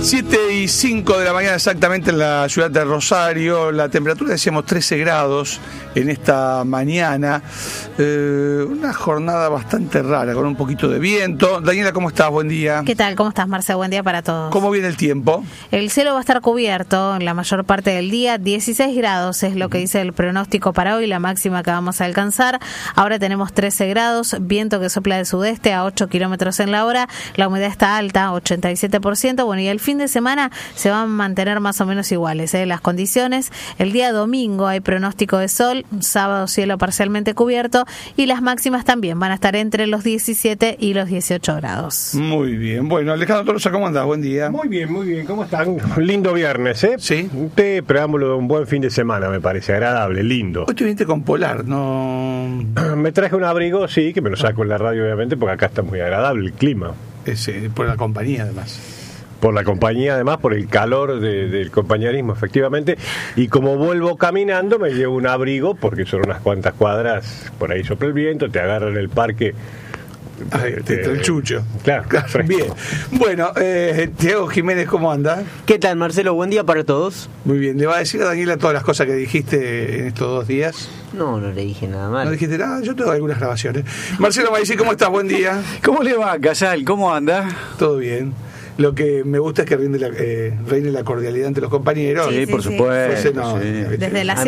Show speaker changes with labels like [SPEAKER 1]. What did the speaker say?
[SPEAKER 1] 7:05 de la mañana exactamente en la ciudad de Rosario. La temperatura, decíamos, 13 grados en esta mañana. Una jornada bastante rara, con un poquito de viento. Daniela, ¿cómo estás? Buen día.
[SPEAKER 2] ¿Qué tal? ¿Cómo estás, Marce? Buen día para todos.
[SPEAKER 1] ¿Cómo viene el tiempo?
[SPEAKER 2] El cielo va a estar cubierto en la mayor parte del día. 16 grados es lo que dice el pronóstico para hoy, la máxima que vamos a alcanzar. Ahora tenemos 13 grados, viento que sopla del sudeste a 8 kilómetros en la hora. La humedad está alta, 87%. Bueno, y el fin de semana se van a mantener más o menos iguales, las condiciones. El día domingo hay pronóstico de sol, sábado cielo parcialmente cubierto y las máximas también van a estar entre los 17 y los 18 grados.
[SPEAKER 1] Muy bien. Bueno, Alejandro Tolosa, ¿cómo andás? Buen día.
[SPEAKER 3] Muy bien, muy bien. ¿Cómo están? Lindo viernes, ¿eh?
[SPEAKER 1] Sí.
[SPEAKER 3] Un preámbulo de un buen fin de semana, me parece. Agradable, lindo.
[SPEAKER 1] Hoy te viniste con polar, ¿no?
[SPEAKER 3] Me traje un abrigo, sí, que me lo saco en la radio, obviamente, porque acá está muy agradable el clima.
[SPEAKER 1] Por la compañía, además.
[SPEAKER 3] Por la compañía, además, por el calor del compañerismo, efectivamente. Y como vuelvo caminando, me llevo un abrigo, porque son unas cuantas cuadras, por ahí sopla el viento, te agarra en el parque.
[SPEAKER 1] El chucho.
[SPEAKER 3] Claro.
[SPEAKER 1] Bien. Bueno, Diego Jiménez, ¿cómo anda?
[SPEAKER 4] ¿Qué tal, Marcelo? Buen día para todos.
[SPEAKER 1] Muy bien. ¿Le va a decir a Daniela todas las cosas que dijiste en estos 2 días?
[SPEAKER 4] No le dije nada mal.
[SPEAKER 1] ¿No dijiste nada? Yo tengo algunas grabaciones. Marcelo Maizí, ¿cómo estás? Buen día.
[SPEAKER 5] ¿Cómo le va, Casal? ¿Cómo anda?
[SPEAKER 1] Todo bien. Lo que me gusta es que reine la cordialidad entre los compañeros.
[SPEAKER 5] Sí, por supuesto.
[SPEAKER 1] No,
[SPEAKER 5] sí.
[SPEAKER 2] Desde la